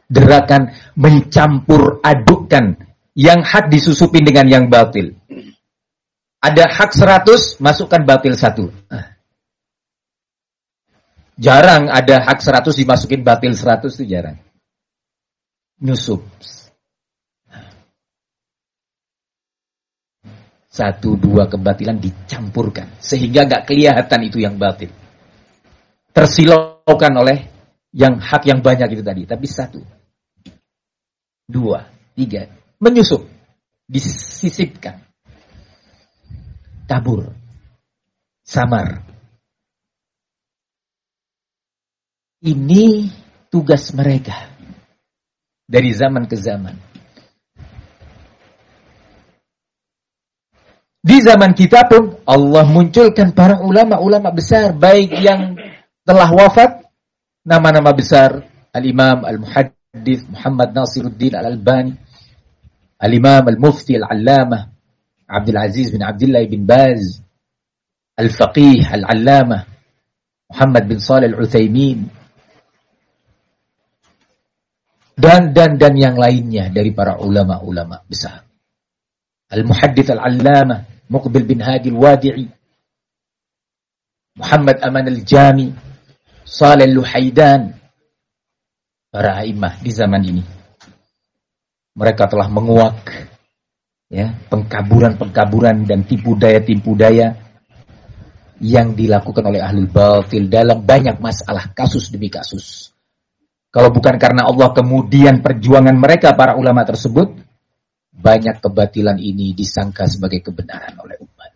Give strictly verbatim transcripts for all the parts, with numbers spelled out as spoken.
Gerakan mencampur adukkan yang hak disusupin dengan yang batil. Ada hak seratus, masukkan batil satu. Jarang ada hak seratus dimasukin batil seratus, itu jarang. Nyusup. Satu dua kebatilan dicampurkan sehingga gak kelihatan itu yang batil. Tersilaukan oleh yang hak yang banyak itu tadi. Tapi satu, dua, tiga, menyusup, disisipkan, kabur, samar. Ini tugas mereka dari zaman ke zaman. Di zaman kita pun Allah munculkan para ulama-ulama besar, baik yang telah wafat, nama-nama besar, Al-Imam Al-Muhaddits Muhammad Nasiruddin Al-Albani, Al-Imam Al-Mufti Al-Allamah Abdul Aziz bin Abdullah bin Baz, Al-Faqih Al-Allamah Muhammad bin Shalih Al-Utsaimin, dan dan dan yang lainnya dari para ulama-ulama besar. Al-Muhaddits Al-Allamah Muqbil bin Hadi Al-Wadi'i, Muhammad Aman Al-Jami, Shalih Al-Luhaidan, para a'immah di zaman ini. Mereka telah menguak ya, pengkaburan-pengkaburan dan tipu daya-tipu daya yang dilakukan oleh ahlul batil dalam banyak masalah, kasus demi kasus. Kalau bukan karena Allah kemudian perjuangan mereka para ulama tersebut, banyak kebatilan ini disangka sebagai kebenaran oleh umat.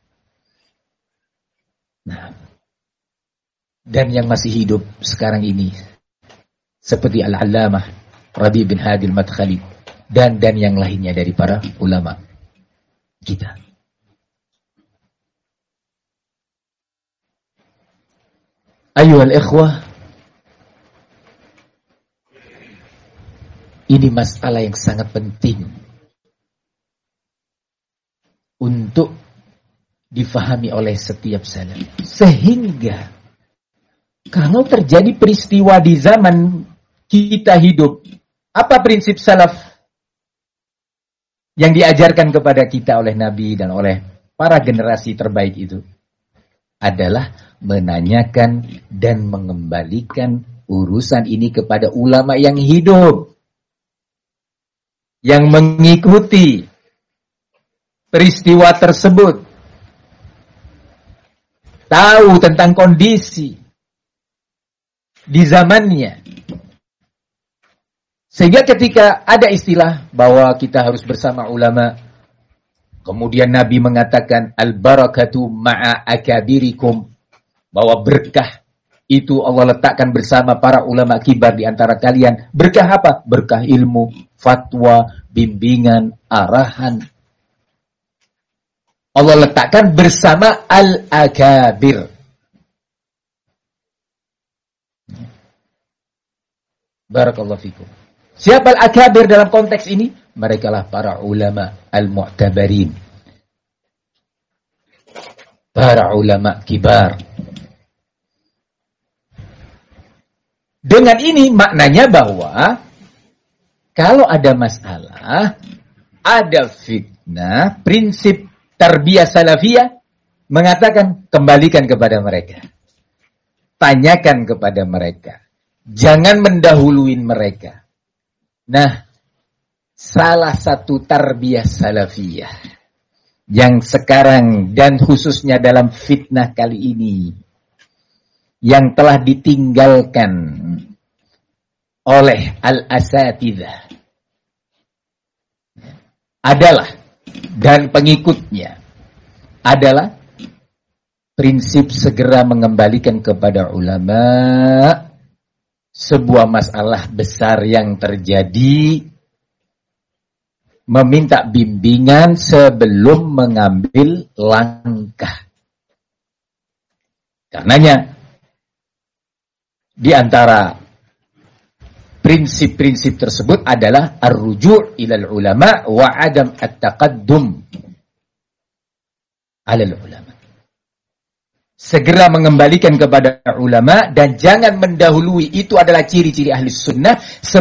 Nah, dan yang masih hidup sekarang ini seperti Al-Allamah Rabi' bin Hadi Al-Madkhali dan dan yang lainnya dari para ulama kita. Ayuhal ikhwah, ini masalah yang sangat penting untuk difahami oleh setiap salaf. Sehingga kalau terjadi peristiwa di zaman kita hidup, apa prinsip salaf yang diajarkan kepada kita oleh Nabi dan oleh para generasi terbaik itu? Adalah menanyakan dan mengembalikan urusan ini kepada ulama yang hidup, yang mengikuti peristiwa tersebut, tahu tentang kondisi di zamannya. Sehingga ketika ada istilah bahwa kita harus bersama ulama, kemudian Nabi mengatakan al-barakatu ma'a akabirikum, bahwa berkah itu Allah letakkan bersama para ulama kibar di antara kalian. Berkah apa? Berkah ilmu, fatwa, bimbingan, arahan. Allah letakkan bersama al-akabir. Barakallahu fikum. Siapa al-akabir dalam konteks ini? Merekalah para ulama al-mu'tabarin. Para ulama kibar. Dengan ini maknanya bahwa kalau ada masalah, ada fitnah, prinsip tarbiyah salafiyah mengatakan kembalikan kepada mereka. Tanyakan kepada mereka. Jangan mendahuluin mereka. Nah, salah satu tarbiyah salafiyah yang sekarang dan khususnya dalam fitnah kali ini yang telah ditinggalkan oleh al-asatidzah adalah, dan pengikutnya adalah, prinsip segera mengembalikan kepada ulama sebuah masalah besar yang terjadi, meminta bimbingan sebelum mengambil langkah. Karenanya di antara prinsip-prinsip tersebut adalah ar-ruju' ilal ulama wa adam at-taqaddum alal ulama. Segera mengembalikan kepada ulama dan jangan mendahului. Itu adalah ciri-ciri ahli sunnah.